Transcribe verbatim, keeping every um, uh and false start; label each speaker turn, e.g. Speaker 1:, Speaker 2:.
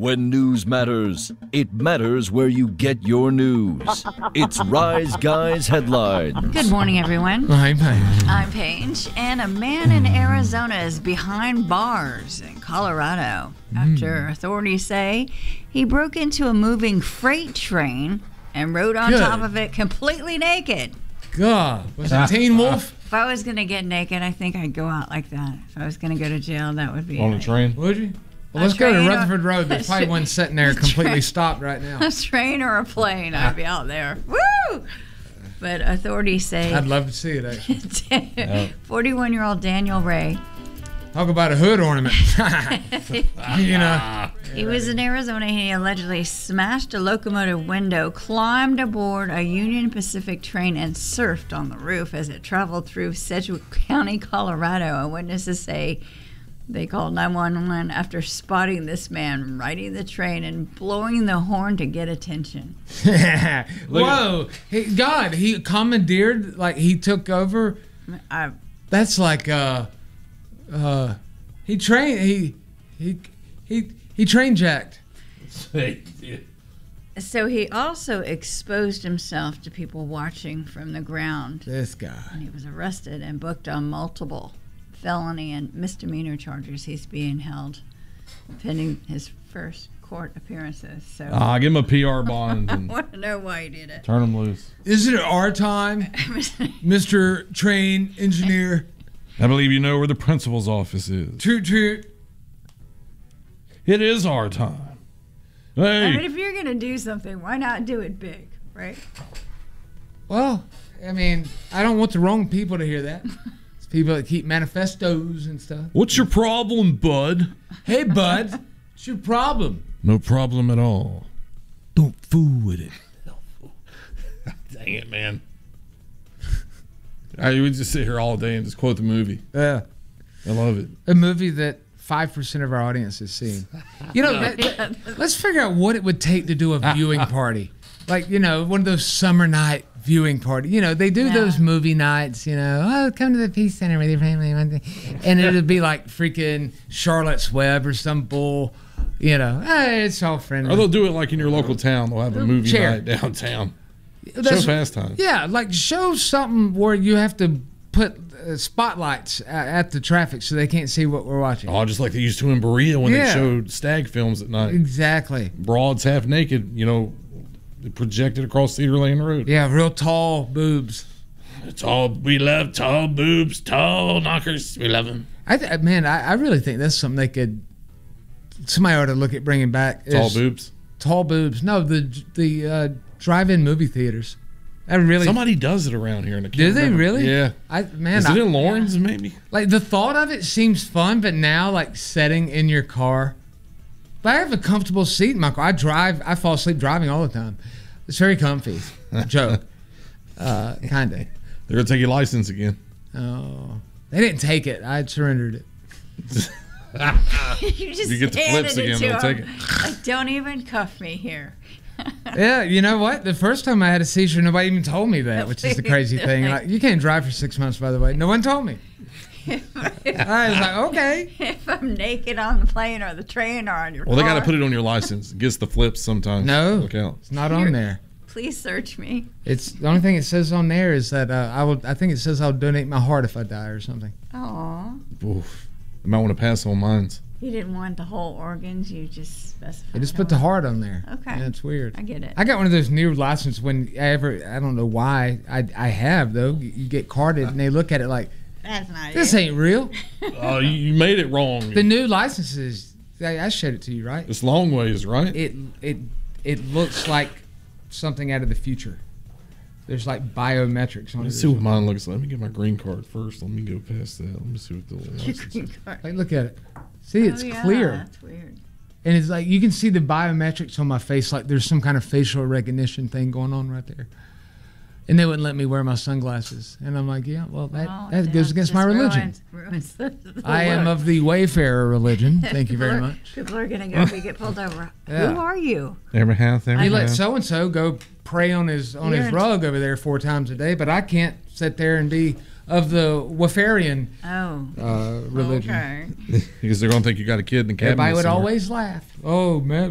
Speaker 1: When news matters, it matters where you get your news. It's Rise Guys Headlines.
Speaker 2: Good morning, everyone.
Speaker 3: I'm Paige.
Speaker 2: I'm Paige, and a man in Arizona is behind bars in Colorado after authorities say he broke into a moving freight train and rode on
Speaker 3: Good.
Speaker 2: top of it completely naked.
Speaker 3: God, was it Teen Wolf?
Speaker 2: If I was going to get naked, I think I'd go out like that. If I was going to go to jail, that would be
Speaker 4: On
Speaker 2: it.
Speaker 4: a train?
Speaker 3: Would you? Well,
Speaker 2: A
Speaker 3: let's go to
Speaker 2: train or-
Speaker 3: Rutherford Road. There's probably one sitting there completely stopped right now.
Speaker 2: A train or a plane, I'd be out there. Woo! But authorities say
Speaker 3: I'd love to see it, actually.
Speaker 2: forty-one-year-old Daniel Ray,
Speaker 3: Talk about a hood ornament. You know,
Speaker 2: he was in Arizona. He allegedly smashed a locomotive window, climbed aboard a Union Pacific train, and surfed on the roof as it traveled through Sedgwick County, Colorado. And witnesses say they called nine one one after spotting this man riding the train and blowing the horn to get attention.
Speaker 3: whoa. He, God, he commandeered, like he took over.
Speaker 2: I,
Speaker 3: That's like, uh, uh, he trained, he, he, he, he train jacked.
Speaker 2: so he also exposed himself to people watching from the ground.
Speaker 3: This guy.
Speaker 2: And he was arrested and booked on multiple felony and misdemeanor charges. He's being held pending his first court appearances. So
Speaker 4: Ah, give him a P R bond
Speaker 2: I
Speaker 4: and
Speaker 2: want to know why he did it.
Speaker 4: turn him loose.
Speaker 3: Is it our time, Mister Train Engineer?
Speaker 4: I believe you know where the principal's office is.
Speaker 3: Toot toot.
Speaker 4: It is our time.
Speaker 2: I mean,
Speaker 4: Hey,
Speaker 2: if you're going to do something, why not do it big, right?
Speaker 3: Well, I mean, I don't want the wrong people to hear that. It's people that keep manifestos and stuff.
Speaker 4: what's your problem, bud?
Speaker 3: Hey, bud, what's your problem?
Speaker 4: No problem at all. Don't fool with it. Dang it, man. I would just sit here all day and just quote the movie.
Speaker 3: Yeah.
Speaker 4: I love it.
Speaker 3: A movie that five percent of our audience has seen. You know, that, that- let's figure out what it would take to do a viewing party. Like, you know, one of those summer night viewing party. You know, they do
Speaker 2: Yeah.
Speaker 3: those movie nights, you know, oh, come to the Peace Center with your family. And it'll be like freaking Charlotte's Web or some bull, you know, hey, it's all friendly.
Speaker 4: Or they'll do it like in your local town. They'll have a movie
Speaker 3: Chair.
Speaker 4: night downtown. Show
Speaker 3: That's-
Speaker 4: pastime.
Speaker 3: Yeah, like show something where you have to put uh, spotlights at, at the traffic so they can't see what we're watching.
Speaker 4: Oh, just like they used to in Berea when
Speaker 3: Yeah.
Speaker 4: they showed stag films at night.
Speaker 3: Exactly.
Speaker 4: Broads half naked, you know, projected across Cedar Lane Road.
Speaker 3: Yeah, real tall boobs.
Speaker 4: It's all we love tall boobs, tall knockers. We love them.
Speaker 3: I th- man, I, I really think that's something they could. Somebody ought to look at bringing back.
Speaker 4: Tall
Speaker 3: is
Speaker 4: boobs.
Speaker 3: Tall boobs. No, the the uh, drive-in movie theaters. I really.
Speaker 4: Somebody does it around here. And I can't
Speaker 3: Do they
Speaker 4: remember.
Speaker 3: really?
Speaker 4: Yeah.
Speaker 3: I man,
Speaker 4: Is
Speaker 3: I,
Speaker 4: it in Lawrence? Maybe.
Speaker 3: like the thought of it seems fun, but now like setting in your car. But I have a comfortable seat in my car. I drive. I fall asleep driving all the time. It's very comfy. Joke. Uh, kind of.
Speaker 4: They're gonna take your license again.
Speaker 3: Oh, they didn't take it. I surrendered it.
Speaker 2: you just
Speaker 4: You get the
Speaker 2: handed
Speaker 4: flips
Speaker 2: it
Speaker 4: again,
Speaker 2: to
Speaker 4: they'll
Speaker 2: him.
Speaker 4: take
Speaker 2: Like, don't even cuff me here.
Speaker 3: Yeah, you know what? The first time I had a seizure, nobody even told me that, which is the crazy thing. Like, you can't drive for six months, by the way. No one told me. I was like, okay.
Speaker 2: If I'm naked on the plane or the train or on your
Speaker 4: Well, they
Speaker 2: car,
Speaker 4: got to put it on your license. It gets the flips sometimes.
Speaker 3: No,
Speaker 4: Look out.
Speaker 3: it's not on there.
Speaker 2: please search me.
Speaker 3: It's the only thing it says on there is that uh, I will. I think it says I'll donate my heart if I die or something.
Speaker 2: Aw.
Speaker 4: Oof. You might want to pass on mines.
Speaker 2: You didn't want the whole organs, you just specified.
Speaker 3: They just
Speaker 2: it
Speaker 3: put the
Speaker 2: on.
Speaker 3: heart on there.
Speaker 2: Okay.
Speaker 3: Yeah, it's weird.
Speaker 2: I get it.
Speaker 3: I got one of those new licenses when I ever, I don't know why, I I have though. You you get carded and they look at it like,
Speaker 2: That's not
Speaker 3: this
Speaker 2: it.
Speaker 3: ain't real.
Speaker 4: Oh, you, you made it wrong.
Speaker 3: The new licenses, I, I showed it to you, right?
Speaker 4: It's long ways, right?
Speaker 3: It it it looks like something out of the future. There's like biometrics on
Speaker 4: Let's
Speaker 3: it.
Speaker 4: see what mine looks like. Let me get my green card first. Let me go past that. Let me see what the
Speaker 2: Your
Speaker 4: license
Speaker 2: green
Speaker 4: is.
Speaker 2: card.
Speaker 3: Like, look at it. See, it's
Speaker 2: Oh, yeah,
Speaker 3: clear.
Speaker 2: That's weird.
Speaker 3: And it's like you can see the biometrics on my face, like there's some kind of facial recognition thing going on right there. And they wouldn't let me wear my sunglasses. And I'm like, yeah, well, that,
Speaker 2: Oh,
Speaker 3: that goes
Speaker 2: yeah,
Speaker 3: against
Speaker 2: just
Speaker 3: my religion.
Speaker 2: Ruins, ruins the, the
Speaker 3: I am
Speaker 2: look.
Speaker 3: of the Wayfarer religion. Thank you
Speaker 2: People
Speaker 3: very
Speaker 2: are-
Speaker 3: much.
Speaker 2: People are going to go if we get pulled over.
Speaker 3: Yeah.
Speaker 2: Who are you?
Speaker 4: Every half, every
Speaker 3: He let
Speaker 4: half.
Speaker 3: so and so go pray on his on
Speaker 2: You're
Speaker 3: his
Speaker 2: in-
Speaker 3: rug over there four times a day, but I can't sit there and be of the Wayfarian
Speaker 2: Oh.
Speaker 3: uh, religion.
Speaker 2: Okay.
Speaker 4: Because they're going to think you got a kid in the cabin.
Speaker 3: Everybody would
Speaker 4: somewhere.
Speaker 3: always laugh. Oh man,